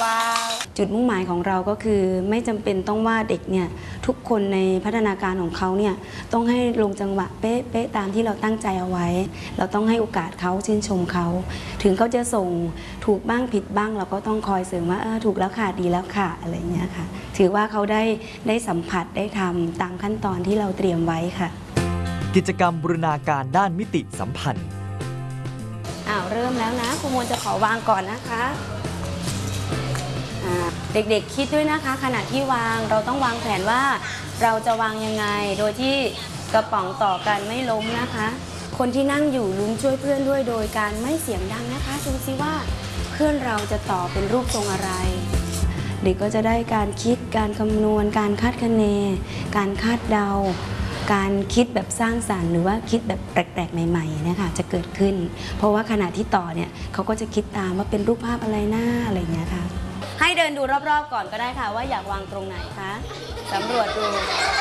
ว้าวจุดมุ่งหมายของเราก็คือไม่จำเป็นต้องว่าเด็กเนี่ยทุกคนในพัฒนาการของเขาเนี่ยต้องให้ลงจังหวะเป๊ะๆตามที่เราตั้งใจเอาไว้เราต้องให้โอกาสเขาชื่นชมเขาถึงเขาจะส่งถูกบ้างผิดบ้างเราก็ต้องคอยเสริมว่าถูกแล้วค่ะดีแล้วค่ะอะไรเงี้ยค่ะถือว่าเขาได้สัมผัสได้ทำตามขั้นตอนที่เราเตรียมไว้ค่ะกิจกรรมบูรณาการด้านมิติสัมพันธ์เริ่มแล้วนะครูมนจะขอวางก่อนนะคะเด็กๆคิดด้วยนะคะขณะที่วางเราต้องวางแผนว่าเราจะวางยังไงโดยที่กระป๋องต่อกันไม่ล้มนะคะคนที่นั่งอยู่ลุ้นช่วยเพื่อนด้วยโดยการไม่เสียงดังนะคะดูซิว่าเพื่อนเราจะต่อเป็นรูปทรงอะไรเด็กก็จะได้การคิดการคำนวณการคาดคะเนการคาดเดาการคิดแบบสร้างสรรค์หรือว่าคิดแบบแปลกๆใหม่ๆนะคะจะเกิดขึ้นเพราะว่าขณะที่ต่อเนี่ยเขาก็จะคิดตามว่าเป็นรูปภาพอะไรหน้าอะไรอย่างเงี้ยค่ะให้เดินดูรอบๆก่อนก็ได้ค่ะว่าอยากวางตรงไหนคะสำรวจดู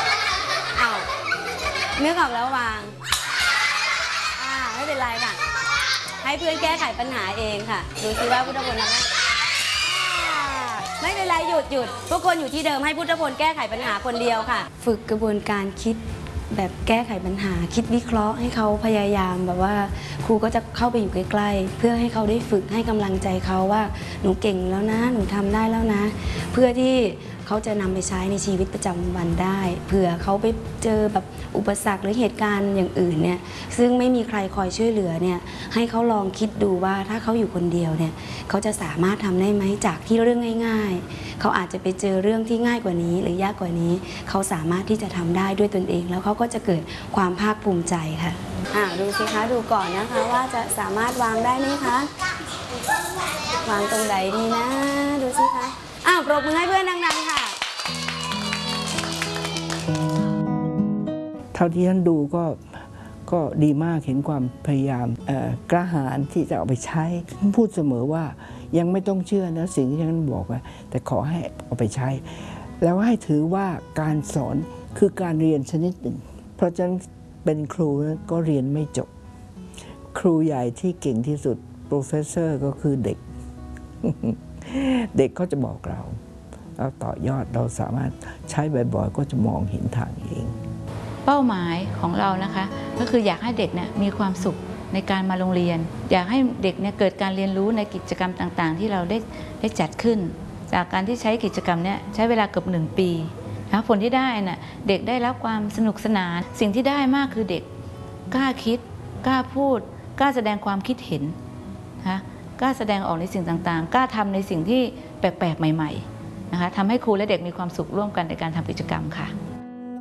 นึกออกแล้ววางไม่เป็นไรค่ะให้เพื่อนแก้ไขปัญหาเองค่ะดูซิว่าพุทธพลทำได้ไม่เป็นไรหยุดทุกคนอยู่ที่เดิมให้พุทธพลแก้ไขปัญหาคนเดียวค่ะฝึกกระบวนการคิดแบบแก้ไขปัญหาคิดวิเคราะห์ให้เขาพยายามแบบว่าครูก็จะเข้าไปอยู่ใกล้ๆเพื่อให้เขาได้ฝึกให้กำลังใจเขาว่าหนูเก่งแล้วนะหนูทำได้แล้วนะเพื่อที่เขาจะนำไปใช้ในชีวิตประจำวันได้เผื่อเขาไปเจอแบบอุปสรรคหรือเหตุการณ์อย่างอื่นเนี่ยซึ่งไม่มีใครคอยช่วยเหลือเนี่ยให้เขาลองคิดดูว่าถ้าเขาอยู่คนเดียวเนี่ยเขาจะสามารถทำได้ไหมจากที่เรื่องง่ายๆเขาอาจจะไปเจอเรื่องที่ง่ายกว่านี้หรือยากกว่านี้เขาสามารถที่จะทำได้ด้วยตนเองแล้วเขาก็จะเกิดความภาคภูมิใจค่ะดูสิคะดูก่อนนะคะว่าจะสามารถวางได้ไหมคะวางตรงไหนดีนะดูสิคะปรบมือให้เพื่อนดังๆค่ะเท่าที่ท่านดูก็ดีมากเห็นความพยายามกล้าหาญที่จะเอาไปใช้พูดเสมอว่ายังไม่ต้องเชื่อนะสิ่งที่ท่านบอกว่าแต่ขอให้เอาไปใช้แล้วให้ถือว่าการสอนคือการเรียนชนิดหนึ่งเพราะฉะนั้นเป็นครูก็เรียนไม่จบครูใหญ่ที่เก่งที่สุดโปรเฟสเซอร์ก็คือเด็ก เด็กเขาจะบอกเราแล้วต่อยอดเราสามารถใช้บ่อยๆก็จะมองเห็นทางเองเป้าหมายของเรานะคะก็คืออยากให้เด็กเนี่ยมีความสุขในการมาโรงเรียนอยากให้เด็กเนี่ยเกิดการเรียนรู้ในกิจกรรมต่างๆที่เราได้จัดขึ้นจากการที่ใช้กิจกรรมเนี่ยใช้เวลาเกือบ1 ปีนะผลที่ได้น่ะเด็กได้รับความสนุกสนานสิ่งที่ได้มากคือเด็กกล้าคิดกล้าพูดกล้าแสดงความคิดเห็นนะกล้าแสดงออกในสิ่งต่างๆกล้าทำในสิ่งที่แปลกๆใหม่ๆนะคะทำให้ครูและเด็กมีความสุขร่วมกันในการทำกิจกรรมค่ะ